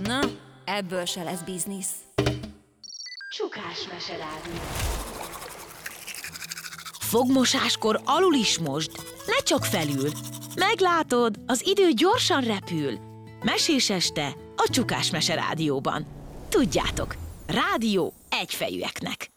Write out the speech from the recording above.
Na, ebből se lesz biznisz. Csukás meserádió. Fogmosáskor alul is mosd, ne csak felül. Meglátod, az idő gyorsan repül. Mesés este a Csukás Mese Rádióban. Tudjátok, rádió egyfejűeknek.